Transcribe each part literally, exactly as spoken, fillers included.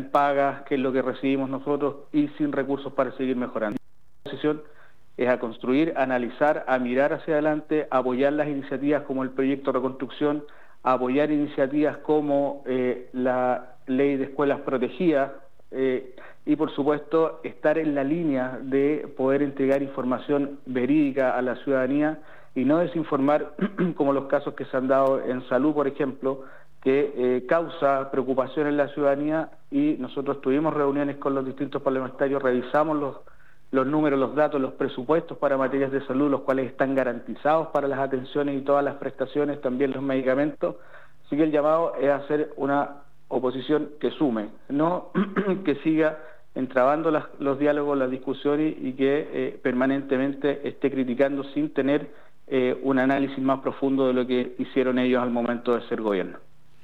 pagas, que es lo que recibimos nosotros, y sin recursos para seguir mejorando. La posición es a construir, a analizar, a mirar hacia adelante, a apoyar las iniciativas como el proyecto de reconstrucción, a apoyar iniciativas como eh, la ley de escuelas protegidas, eh, y por supuesto estar en la línea de poder entregar información verídica a la ciudadanía y no desinformar como los casos que se han dado en salud, por ejemplo, que eh, causa preocupación en la ciudadanía, y nosotros tuvimos reuniones con los distintos parlamentarios, revisamos los, los números, los datos, los presupuestos para materias de salud, los cuales están garantizados para las atenciones y todas las prestaciones, también los medicamentos. Así que el llamado es hacer una oposición que sume, no que siga entrabando las, los diálogos, las discusiones, y que eh, permanentemente esté criticando sin tener eh, un análisis más profundo de lo que hicieron ellos al momento de ser gobierno.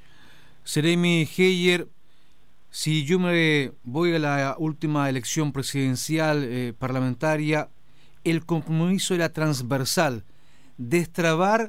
Seremi Heyer, si yo me voy a la última elección presidencial eh, parlamentaria, el compromiso era transversal, destrabar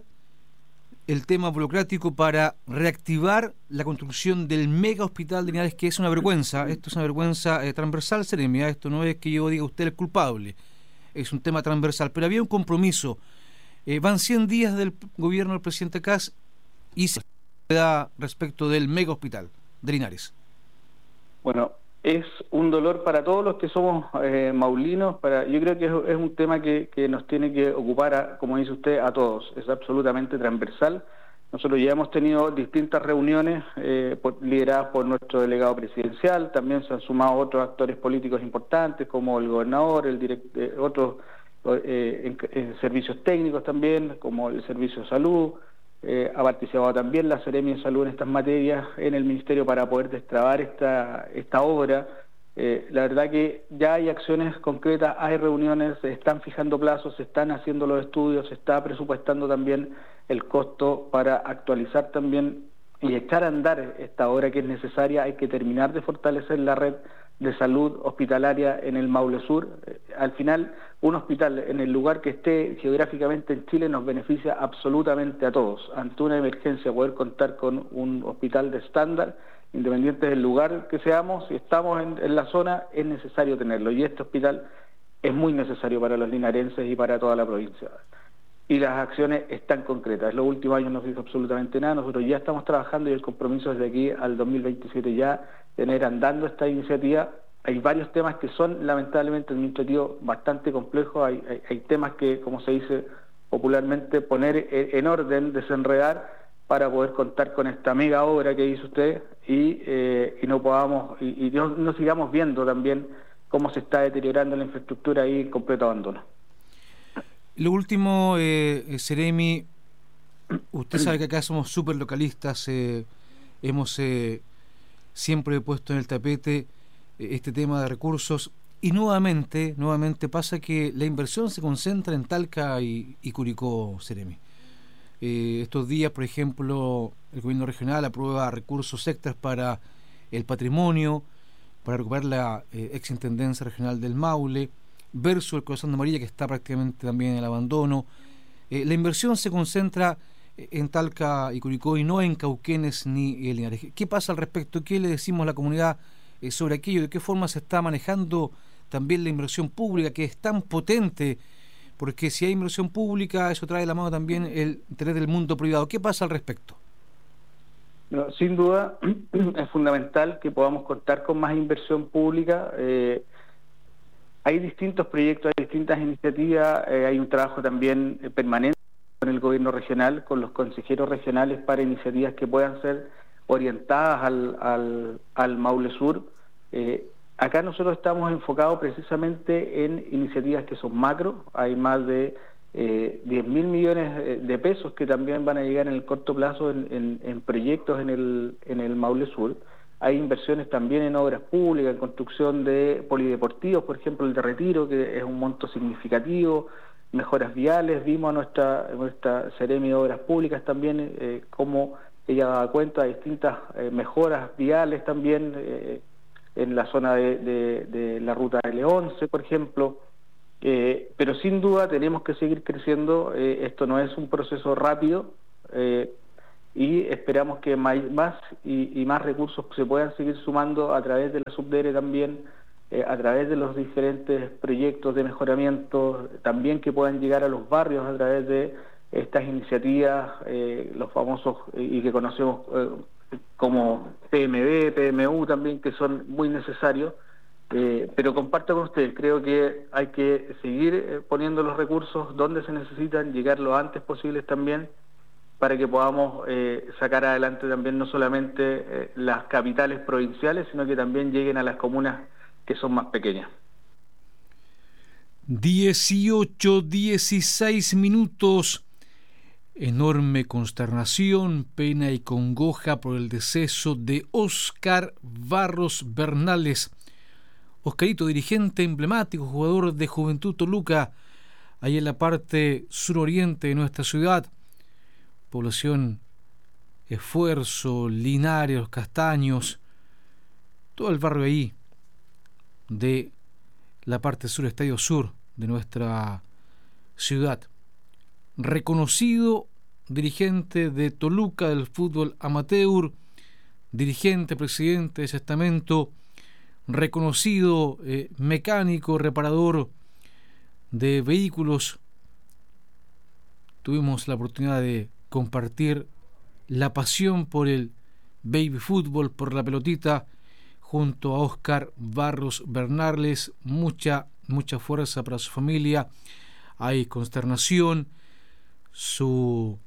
el tema burocrático para reactivar la construcción del mega hospital de Linares, que es una vergüenza. Esto es una vergüenza eh, transversal, Seremi. Esto no es que yo diga usted es culpable, es un tema transversal, pero había un compromiso. Eh, van cien días del gobierno del presidente Kast y se da respecto del mega hospital de Linares. Bueno, es un dolor para todos los que somos eh, maulinos. Para, yo creo que es, es un tema que, que nos tiene que ocupar, a, como dice usted, a todos. Es absolutamente transversal. Nosotros ya hemos tenido distintas reuniones eh, por, lideradas por nuestro delegado presidencial. También se han sumado otros actores políticos importantes, como el gobernador, el direct, eh, otros eh, en, en servicios técnicos también, como el Servicio de Salud. Eh, ha participado también la Seremi de Salud en estas materias en el Ministerio para poder destrabar esta, esta obra. Eh, la verdad que ya hay acciones concretas, hay reuniones, se están fijando plazos, se están haciendo los estudios, se está presupuestando también el costo para actualizar también y echar a andar esta obra que es necesaria. Hay que terminar de fortalecer la red de salud hospitalaria en el Maule Sur. Eh, al final, un hospital en el lugar que esté geográficamente en Chile nos beneficia absolutamente a todos. Ante una emergencia, poder contar con un hospital de estándar, independiente del lugar que seamos, si estamos en, en la zona, es necesario tenerlo. Y este hospital es muy necesario para los linarenses y para toda la provincia. Y las acciones están concretas. En los últimos años no se hizo absolutamente nada. Nosotros ya estamos trabajando, y el compromiso desde aquí al dos mil veintisiete ya tener andando esta iniciativa. Hay varios temas que son lamentablemente administrativos bastante complejos. Hay, hay, hay temas que, como se dice popularmente, poner en orden, desenredar, para poder contar con esta mega obra que dice usted, y, eh, y no podamos y, y no, no sigamos viendo también cómo se está deteriorando la infraestructura ahí en completo abandono. Lo último, eh, Seremi, usted sabe que acá somos súper localistas, eh, hemos eh, siempre puesto en el tapete eh, este tema de recursos, y nuevamente, nuevamente pasa que la inversión se concentra en Talca y, y Curicó, Seremi. Eh, estos días, por ejemplo, el gobierno regional aprueba recursos extras para el patrimonio, para recuperar la eh, exintendencia regional del Maule, versus el Corazón de María, que está prácticamente también en el abandono. Eh, la inversión se concentra en Talca y Curicó y no en Cauquenes ni en Linares. ¿Qué pasa al respecto? ¿Qué le decimos a la comunidad eh, sobre aquello? ¿De qué forma se está manejando también la inversión pública, que es tan potente? Porque si hay inversión pública, eso trae de la mano también el interés del mundo privado. ¿Qué pasa al respecto? No, sin duda es fundamental que podamos contar con más inversión pública. Eh, hay distintos proyectos, hay distintas iniciativas, eh, hay un trabajo también eh, permanente con el gobierno regional, con los consejeros regionales, para iniciativas que puedan ser orientadas al, al, al Maule Sur. Eh, acá nosotros estamos enfocados precisamente en iniciativas que son macro. Hay más de eh, diez mil millones de pesos que también van a llegar en el corto plazo en, en, en proyectos en el, en el Maule Sur. Hay inversiones también en obras públicas, en construcción de polideportivos, por ejemplo el de Retiro, que es un monto significativo, mejoras viales. Vimos a nuestra, nuestra Seremi de Obras Públicas también, eh, cómo ella da cuenta de distintas eh, mejoras viales también, eh, en la zona de, de, de la ruta L once, por ejemplo. Eh, pero sin duda tenemos que seguir creciendo. Eh, esto no es un proceso rápido. Eh, y esperamos que más, más y, y más recursos se puedan seguir sumando a través de la Subdere también, eh, a través de los diferentes proyectos de mejoramiento, también que puedan llegar a los barrios a través de estas iniciativas, eh, los famosos eh, y que conocemos eh, como P M B, P M U también, que son muy necesarios. Eh, pero comparto con ustedes, creo que hay que seguir eh, poniendo los recursos donde se necesitan, llegar lo antes posible también, para que podamos eh, sacar adelante también no solamente eh, las capitales provinciales, sino que también lleguen a las comunas que son más pequeñas. dieciocho, dieciséis minutos. Enorme consternación, pena y congoja por el deceso de Óscar Barros Bernales. Oscarito, dirigente emblemático, jugador de Juventud Toluca, ahí en la parte suroriente de nuestra ciudad. Población Esfuerzo, Linares, Los Castaños, todo el barrio ahí de la parte sur, estadio sur de nuestra ciudad. Reconocido dirigente de Toluca del fútbol amateur, dirigente, presidente de ese estamento, reconocido eh, mecánico, reparador de vehículos. Tuvimos la oportunidad de compartir la pasión por el baby fútbol, por la pelotita, junto a Óscar Barros Bernales. Mucha, mucha fuerza para su familia. Hay consternación. Su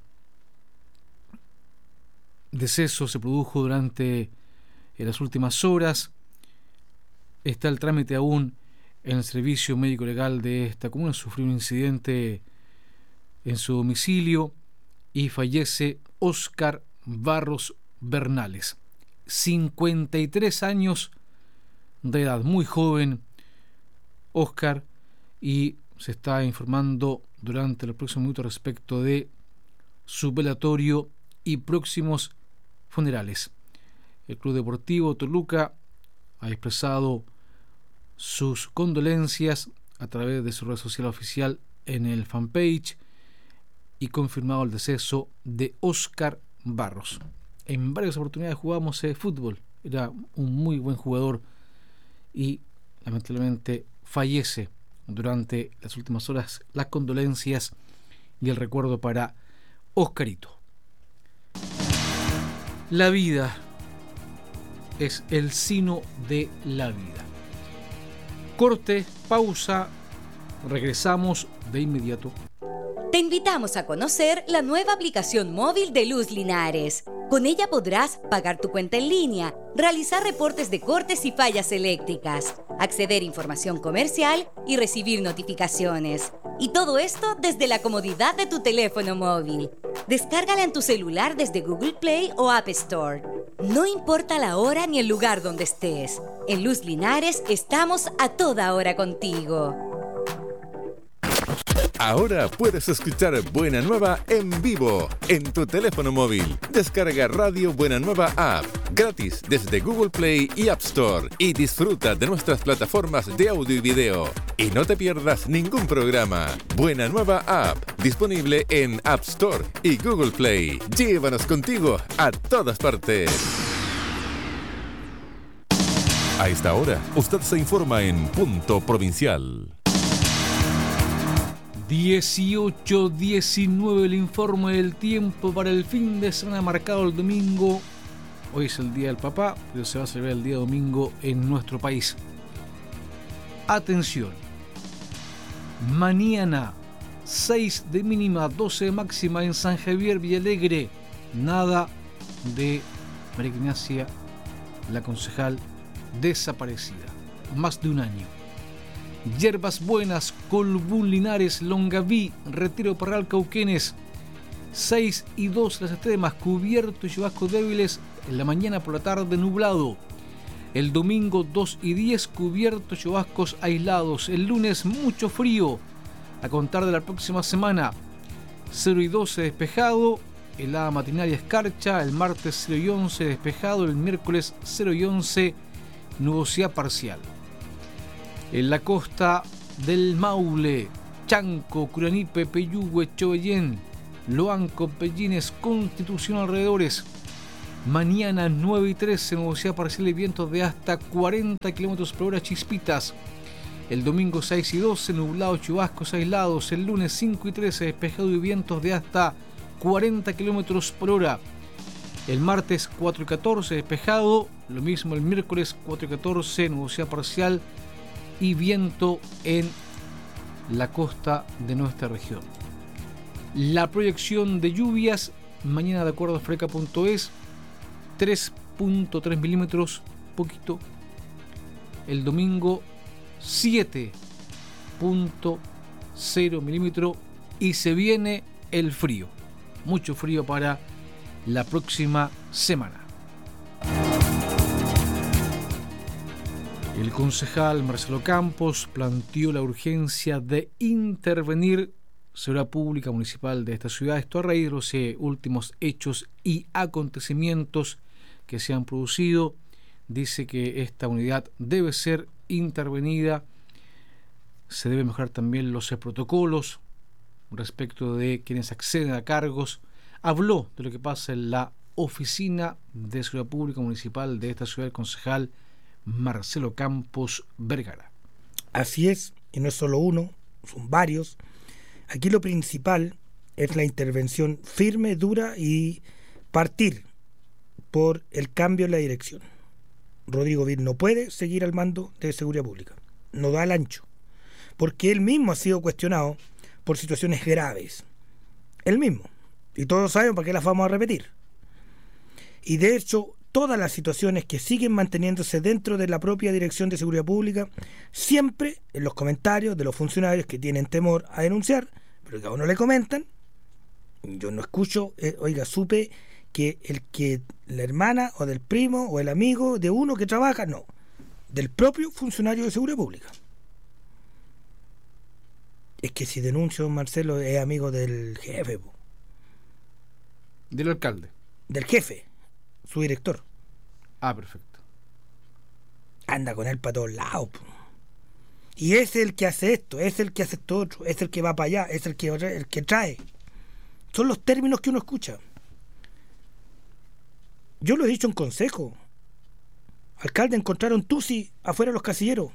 deceso se produjo durante en las últimas horas. Está el trámite aún en el servicio médico legal de esta comuna. Sufrió un incidente en su domicilio y fallece Óscar Barros Bernales, cincuenta y tres años de edad, muy joven Óscar, y se está informando durante los próximos minutos respecto de su velatorio y próximos funerales. El Club Deportivo Toluca ha expresado sus condolencias a través de su red social oficial en el fanpage y confirmado el deceso de Óscar Barros. En varias oportunidades jugamos eh, fútbol, era un muy buen jugador y lamentablemente fallece durante las últimas horas. Las condolencias y el recuerdo para Oscarito. La vida es el sino de la vida. Corte, pausa, regresamos de inmediato. Te invitamos a conocer la nueva aplicación móvil de Luz Linares. Con ella podrás pagar tu cuenta en línea, realizar reportes de cortes y fallas eléctricas, acceder a información comercial y recibir notificaciones. Y todo esto desde la comodidad de tu teléfono móvil. Descárgala en tu celular desde Google Play o App Store. No importa la hora ni el lugar donde estés. En Luz Linares estamos a toda hora contigo. Ahora puedes escuchar Buena Nueva en vivo en tu teléfono móvil. Descarga Radio Buena Nueva App gratis desde Google Play y App Store y disfruta de nuestras plataformas de audio y video. Y no te pierdas ningún programa. Buena Nueva App, disponible en App Store y Google Play. Llévanos contigo a todas partes. A esta hora, usted se informa en Punto Provincial. dieciocho diecinueve, el informe del tiempo para el fin de semana marcado el domingo. Hoy es el Día del Papá, pero se va a celebrar el día domingo en nuestro país. Atención. Mañana, seis de mínima, doce de máxima en San Javier, Villalegre. Nada de María Ignacia, la concejal desaparecida. Más de un año. Hierbas Buenas, Colbún, Linares, Longaví, Retiro Parral, Cauquenes, seis y dos las extremas, cubierto y chubascos débiles, en la mañana, por la tarde nublado. El domingo dos y diez, cubierto, chubascos aislados. El lunes mucho frío, a contar de la próxima semana. cero y doce despejado, helada matinal y escarcha. El martes cero y once despejado, el miércoles cero y once nubosidad parcial. En la costa del Maule, Chanco, Curanipe, Peyúgue, Chobellén, Loanco, Pellines, Constitución, alrededores. Mañana nueve y trece, nubosidad parcial y vientos de hasta cuarenta kilómetros por hora, chispitas. El domingo seis y doce, nublado, chubascos aislados. El lunes cinco y trece, despejado y vientos de hasta cuarenta kilómetros por hora. El martes cuatro y catorce, despejado. Lo mismo el miércoles cuatro y catorce, nubosidad parcial y viento en la costa de nuestra región. La proyección de lluvias mañana, de acuerdo a freca punto es, tres punto tres milímetros, poquito. El domingo siete punto cero milímetros y se viene el frío, mucho frío para la próxima semana. El concejal Marcelo Campos planteó la urgencia de intervenir Seguridad Pública Municipal de esta ciudad, esto a raíz de los eh, últimos hechos y acontecimientos que se han producido. Dice que esta unidad debe ser intervenida, se deben mejorar también los eh, protocolos respecto de quienes acceden a cargos. Habló de lo que pasa en la Oficina de Seguridad Pública Municipal de esta ciudad, el concejal Marcelo Campos Vergara. Así es, y no es solo uno, son varios. Aquí lo principal es la intervención firme, dura y partir por el cambio en la dirección. Rodrigo Vir no puede seguir al mando de Seguridad Pública, no da el ancho, porque él mismo ha sido cuestionado por situaciones graves. Él mismo, y todos saben para qué las vamos a repetir. Y de hecho, todas las situaciones que siguen manteniéndose dentro de la propia Dirección de Seguridad Pública, siempre en los comentarios de los funcionarios que tienen temor a denunciar, pero que a uno le comentan, yo no escucho, eh, oiga, supe que el que la hermana o del primo o el amigo de uno que trabaja, no, del propio funcionario de Seguridad Pública. Es que si denuncio, Marcelo es amigo del jefe, po. Del alcalde. Del jefe, su director. Ah, perfecto. Anda con él para todos lados, po. Y es el que hace esto, es el que hace esto otro, es el que va para allá, es el que, el que trae. Son los términos que uno escucha. Yo lo he dicho en consejo. Alcalde, encontraron tusi afuera de los casilleros.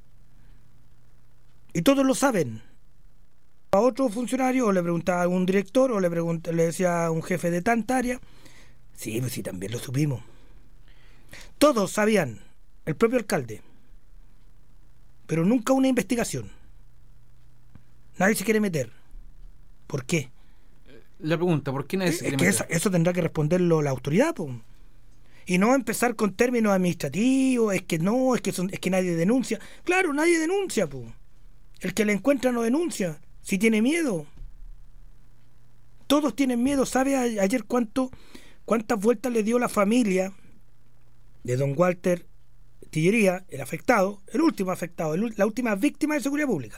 Y todos lo saben. A otro funcionario, o le preguntaba a un director, o le, pregunt- le decía a un jefe de tanta área. Sí, pues sí, también lo supimos. Todos sabían, el propio alcalde. Pero nunca una investigación. Nadie se quiere meter. ¿Por qué? La pregunta, ¿por qué nadie se quiere Es que meter? eso, eso tendrá que responderlo la autoridad, po. Y no empezar con términos administrativos, es que no, es que son, es que nadie denuncia. Claro, nadie denuncia, po. El que le encuentra no denuncia, si tiene miedo. Todos tienen miedo. ¿Sabe a- ayer cuánto, cuántas vueltas le dio la familia de don Walter Tillería, el afectado, el último afectado, el, la última víctima de Seguridad Pública?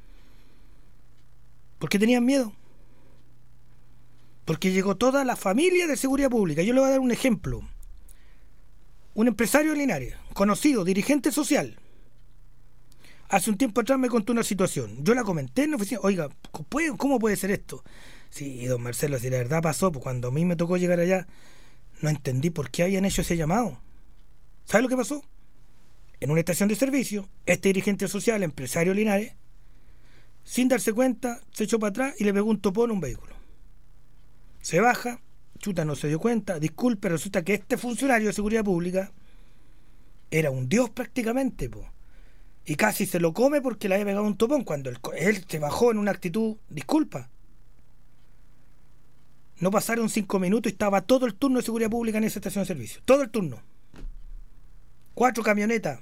Porque tenían miedo. Porque llegó toda la familia de Seguridad Pública. Yo le voy a dar un ejemplo. Un empresario de Linares, conocido, dirigente social, hace un tiempo atrás me contó una situación. Yo la comenté en la oficina. Oiga, ¿cómo puede ser esto? Sí, don Marcelo, si la verdad pasó, pues cuando a mí me tocó llegar allá, no entendí por qué habían hecho ese llamado. ¿Sabe lo que pasó? En una estación de servicio, este dirigente social, empresario de Linares, sin darse cuenta, se echó para atrás y le pegó un topón a un vehículo. Se baja, chuta, no se dio cuenta, disculpe, resulta que este funcionario de Seguridad Pública era un dios prácticamente, po. Y casi se lo come porque le había pegado un topón cuando él, él se bajó en una actitud, disculpa. No pasaron cinco minutos y estaba todo el turno de Seguridad Pública en esa estación de servicio, todo el turno. Cuatro camionetas,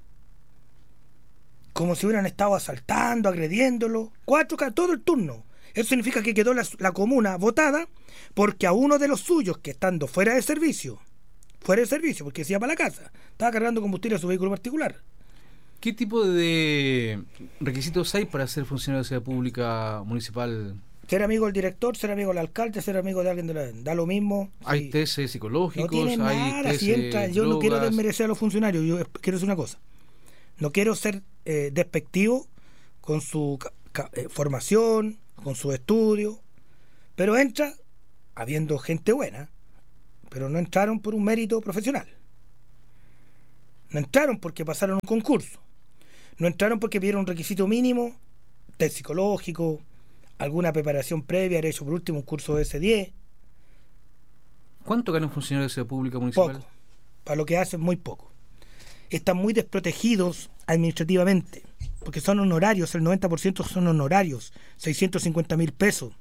como si hubieran estado asaltando, agrediéndolo, cuatro, todo el turno. Eso significa que quedó la, la comuna votada porque a uno de los suyos que estando fuera de servicio, fuera de servicio, porque se iba para la casa, estaba cargando combustible a su vehículo particular. ¿Qué tipo de requisitos hay para ser funcionario de seguridad pública municipal? Ser amigo del director, ser amigo del alcalde, ser amigo de alguien de la... Da lo mismo. ¿Hay sí. test psicológicos? No tiene hay nada, test si entra, yo drogas. no quiero desmerecer a los funcionarios, yo quiero decir una cosa. No quiero ser eh, despectivo con su ca- ca- eh, formación, con su estudio, pero entra habiendo gente buena, pero no entraron por un mérito profesional. No entraron porque pasaron un concurso. No entraron porque pidieron un requisito mínimo, test psicológico, alguna preparación previa, haber hecho por último un curso de ese diez. ¿Cuánto gana un funcionario de seguridad pública municipal? Poco. Para lo que hacen, muy poco. Están muy desprotegidos administrativamente, porque son honorarios, el noventa por ciento son honorarios, seiscientos cincuenta mil pesos.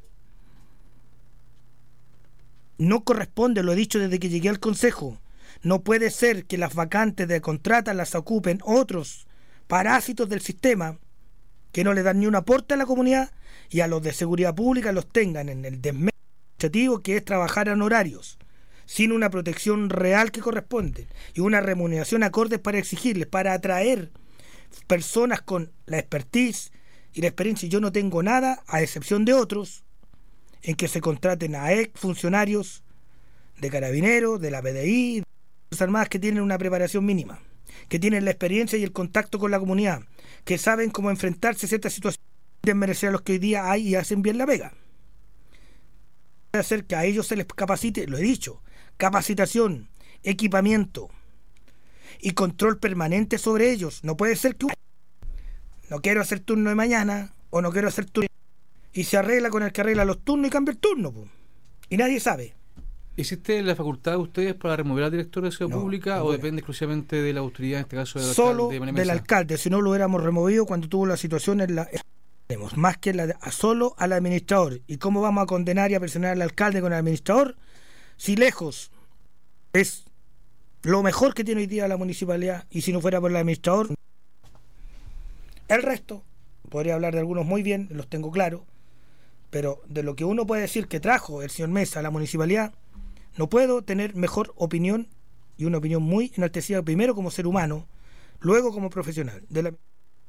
No corresponde, lo he dicho desde que llegué al Consejo, no puede ser que las vacantes de contrata las ocupen otros parásitos del sistema que no le dan ni un aporte a la comunidad, y a los de seguridad pública los tengan en el desmedro administrativo, que es trabajar a honorarios, sin una protección real que corresponde y una remuneración acorde para exigirles, para atraer personas con la expertise y la experiencia. Yo no tengo nada, a excepción de otros, en que se contraten a ex funcionarios de Carabineros, de la P D I, de las Fuerzas Armadas, que tienen una preparación mínima, que tienen la experiencia y el contacto con la comunidad, que saben cómo enfrentarse a ciertas situaciones de merecer a los que hoy día hay y hacen bien la pega. Hacer que a ellos se les capacite, lo he dicho, capacitación, equipamiento y control permanente sobre ellos. No puede ser que no quiero hacer turno de mañana o no quiero hacer turno y se arregla con el que arregla los turnos y cambia el turno, po. Y nadie sabe. ¿Existe la facultad de ustedes para remover al director de seguridad No, pública no o puede. depende exclusivamente de la autoridad, en este caso del Solo alcalde de María del Mesa? alcalde, si no lo hubiéramos removido cuando tuvo la situación en la más que la de, a solo al administrador. ¿Y cómo vamos a condenar y a presionar al alcalde con el administrador? Si lejos es lo mejor que tiene hoy día la municipalidad, y si no fuera por el administrador, el resto, podría hablar de algunos muy bien, los tengo claros, pero de lo que uno puede decir que trajo el señor Mesa a la municipalidad, no puedo tener mejor opinión, y una opinión muy enaltecida, primero como ser humano, luego como profesional de la...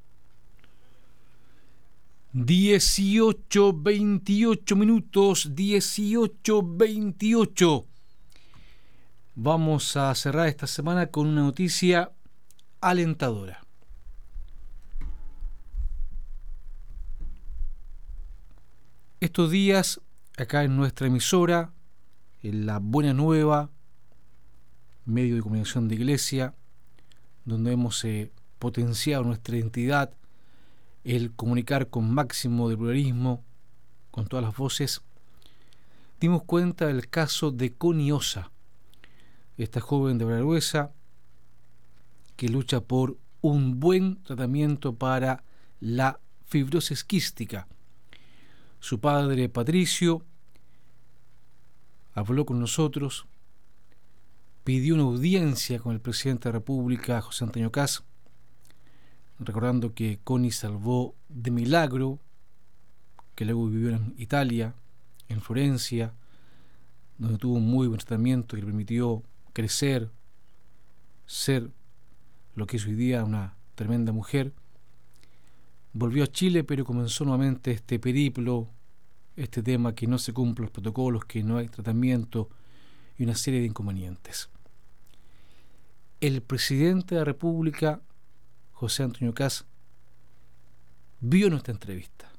dieciocho veintiocho minutos, dieciocho veintiocho. Vamos a cerrar esta semana con una noticia alentadora. Estos días, acá en nuestra emisora, en La Buena Nueva, medio de comunicación de Iglesia, donde hemos eh, potenciado nuestra identidad, el comunicar con máximo de pluralismo, con todas las voces, dimos cuenta del caso de Connie Osa, esta joven de Braruesa que lucha por un buen tratamiento para la fibrosis quística. Su padre, Patricio, habló con nosotros, pidió una audiencia con el presidente de la República, José Antonio Kast, recordando que Connie salvó de milagro, que luego vivió en Italia, en Florencia, donde tuvo un muy buen tratamiento que le permitió crecer, ser lo que es hoy día una tremenda mujer. Volvió a Chile, pero comenzó nuevamente este periplo, este tema que no se cumplen los protocolos, que no hay tratamiento y una serie de inconvenientes. El presidente de la República, José Antonio Kast, vio nuestra entrevista,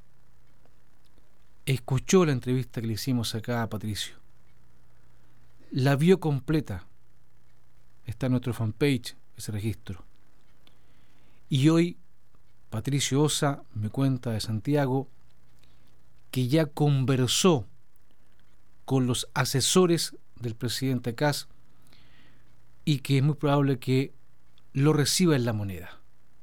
escuchó la entrevista que le hicimos acá a Patricio, la vio completa, está en nuestro fanpage ese registro, y hoy Patricio Osa me cuenta de Santiago que ya conversó con los asesores del presidente Kast y que es muy probable que lo reciba en La Moneda.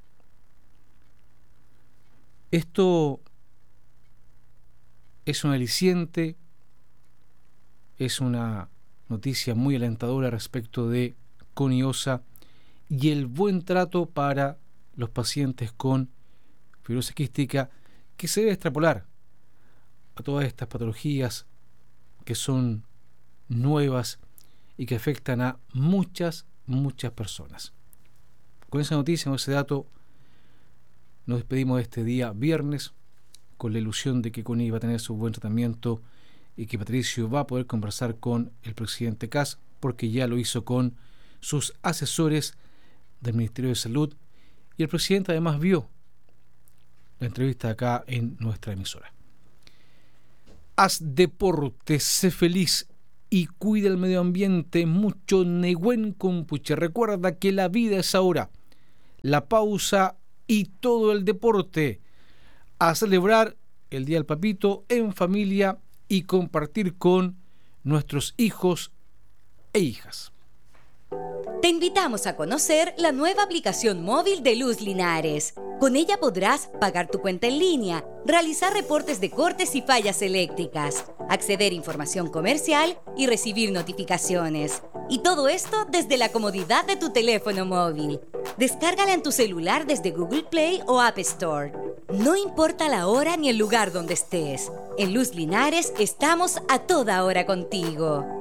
Esto es un aliciente, es una noticia muy alentadora respecto de Connie Osa y el buen trato para los pacientes con fibrosis quística, que se debe extrapolar a todas estas patologías que son nuevas y que afectan a muchas, muchas personas. Con esa noticia, con ese dato, nos despedimos de este día viernes, con la ilusión de que Connie va a tener su buen tratamiento y que Patricio va a poder conversar con el presidente Kast, porque ya lo hizo con sus asesores del Ministerio de Salud, y el presidente además vio la entrevista acá en nuestra emisora. Haz deporte, sé feliz y cuida el medio ambiente. Mucho Nehuen Compuche. Recuerda que la vida es ahora, la pausa y todo el deporte. A celebrar el Día del Papito en familia y compartir con nuestros hijos e hijas. Te invitamos a conocer la nueva aplicación móvil de Luz Linares. Con ella podrás pagar tu cuenta en línea, realizar reportes de cortes y fallas eléctricas, acceder a información comercial y recibir notificaciones. Y todo esto desde la comodidad de tu teléfono móvil. Descárgala en tu celular desde Google Play o App Store. No importa la hora ni el lugar donde estés. En Luz Linares estamos a toda hora contigo.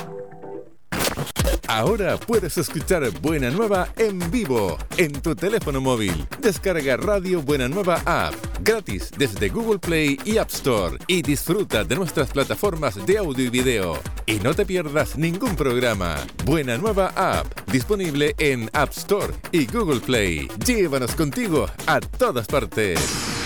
Ahora puedes escuchar Buena Nueva en vivo en tu teléfono móvil. Descarga Radio Buena Nueva App gratis desde Google Play y App Store y disfruta de nuestras plataformas de audio y video. Y no te pierdas ningún programa. Buena Nueva App, disponible en App Store y Google Play. Llévanos contigo a todas partes.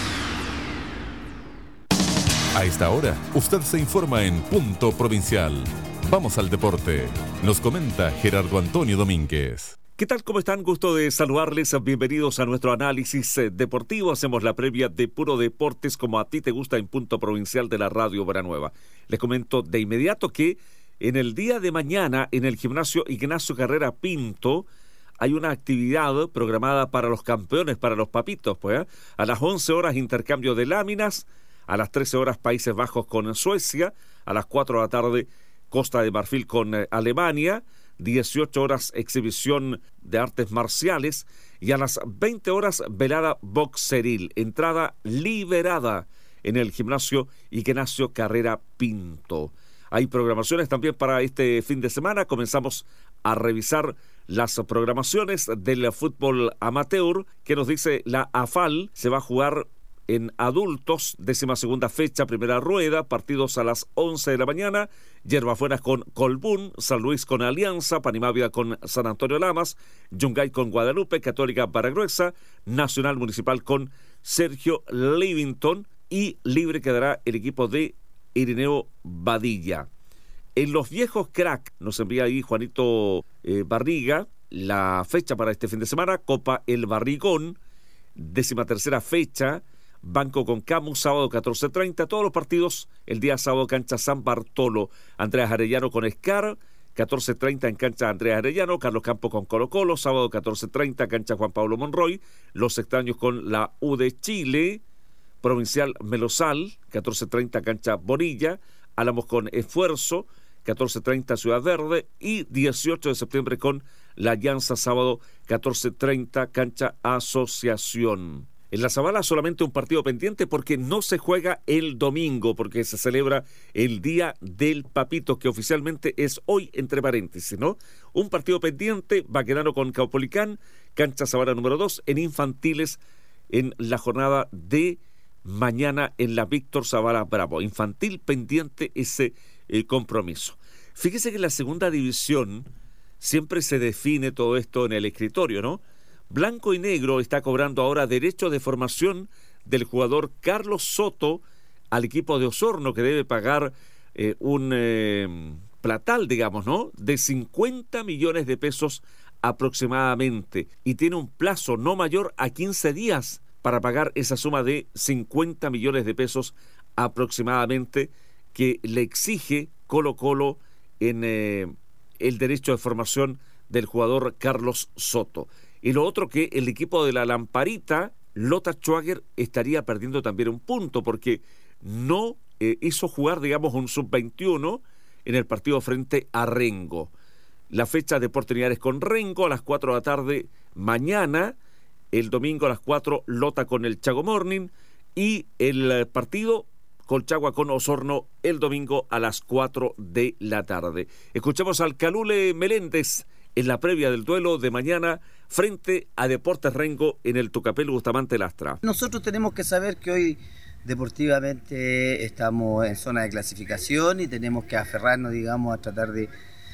A esta hora, usted se informa en Punto Provincial. Vamos al deporte. Nos comenta Gerardo Antonio Domínguez. ¿Qué tal? ¿Cómo están? Gusto de saludarles. Bienvenidos a nuestro análisis deportivo. Hacemos la previa de Puro Deportes como a ti te gusta en Punto Provincial de la Radio Buena Nueva. Les comento de inmediato que en el día de mañana en el gimnasio Ignacio Carrera Pinto hay una actividad programada para los campeones, para los papitos. Pues, ¿eh? A las once horas intercambio de láminas, a las trece horas Países Bajos con Suecia, a las cuatro de la tarde Costa de Marfil con eh, Alemania, dieciocho horas exhibición de artes marciales y a las veinte horas velada boxeril, entrada liberada en el gimnasio Ignacio Carrera Pinto. Hay programaciones también para este fin de semana. Comenzamos a revisar las programaciones del fútbol amateur que nos dice la A F A L. Se va a jugar en adultos, décima segunda fecha, primera rueda, partidos a las once de la mañana, Yerbabuena con Colbún, San Luis con Alianza, Panimávida con San Antonio Lamas, Yungay con Guadalupe, Católica Baragruesa, Nacional Municipal con Sergio Livington y libre quedará el equipo de Irineo Badilla. En los viejos crack, nos envía ahí Juanito eh, Barriga, la fecha para este fin de semana, Copa El Barrigón, décima tercera fecha, Banco con Camus, sábado catorce treinta, todos los partidos el día sábado cancha San Bartolo, Andreas Arellano con Escar, catorce treinta en cancha Andreas Arellano, Carlos Campo con Colo Colo, sábado catorce treinta cancha Juan Pablo Monroy, Los Extraños con la U de Chile, Provincial Melosal, catorce treinta cancha Bonilla, Álamos con Esfuerzo, catorce treinta Ciudad Verde y dieciocho de septiembre con la Alianza, sábado catorce treinta cancha Asociación. En la Zabala solamente un partido pendiente porque no se juega el domingo, porque se celebra el Día del Papito, que oficialmente es hoy, entre paréntesis, ¿no? Un partido pendiente, Baquedano con Caupolicán, cancha Zabala número dos, en infantiles, en la jornada de mañana en la Víctor Zavala Bravo. Infantil pendiente ese eh, compromiso. Fíjese que en la segunda división siempre se define todo esto en el escritorio, ¿no? Blanco y Negro está cobrando ahora derecho de formación del jugador Carlos Soto al equipo de Osorno, que debe pagar eh, un eh, platal, digamos, ¿no? De cincuenta millones de pesos aproximadamente, y tiene un plazo no mayor a quince días para pagar esa suma de cincuenta millones de pesos aproximadamente que le exige Colo Colo en eh, el derecho de formación del jugador Carlos Soto. Y lo otro, que el equipo de la Lamparita, Lota Schwager, estaría perdiendo también un punto porque no eh, hizo jugar, digamos, un sub veintiuno en el partido frente a Rengo. La fecha de oportunidades con Rengo a las cuatro de la tarde mañana, el domingo a las cuatro Lota con el Chago Morning y el partido Colchagua con Osorno el domingo a las cuatro de la tarde. Escuchamos al Calule Meléndez en la previa del duelo de mañana frente a Deportes Rengo en el Tucapel Bustamante Lastra. Nosotros tenemos que saber que hoy deportivamente estamos en zona de clasificación y tenemos que aferrarnos, digamos, a tratar de,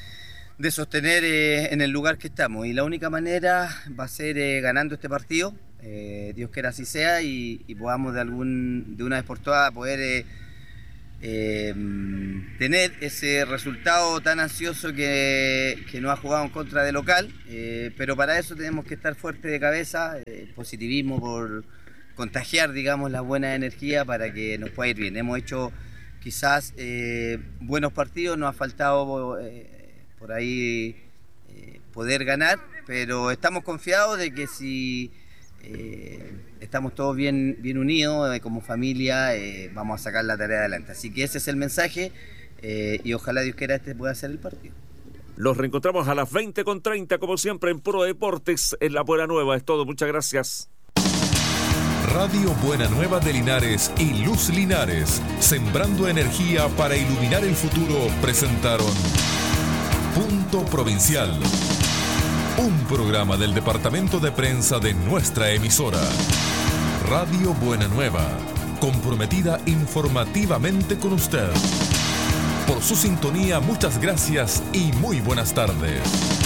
de sostener eh, en el lugar que estamos. Y la única manera va a ser eh, ganando este partido, eh, Dios quiera así sea, y, y podamos de, algún, de una vez por todas poder eh, eh, tener ese resultado tan ansioso que, que nos ha jugado en contra de local, eh, pero para eso tenemos que estar fuertes de cabeza, eh, positivismo por contagiar, digamos, la buena energía para que nos pueda ir bien. Hemos hecho quizás eh, buenos partidos, nos ha faltado eh, por ahí eh, poder ganar, pero estamos confiados de que si eh, estamos todos bien, bien unidos eh, como familia, eh, vamos a sacar la tarea adelante. Así que ese es el mensaje eh, y ojalá Dios quiera este pueda ser el partido. Los reencontramos a las veinte con treinta, como siempre, en Puro Deportes, en La Buena Nueva. Es todo, muchas gracias. Radio Buena Nueva de Linares y Luz Linares, sembrando energía para iluminar el futuro, presentaron Punto Provincial, un programa del departamento de prensa de nuestra emisora. Radio Buena Nueva, comprometida informativamente con usted. Por su sintonía, muchas gracias y muy buenas tardes.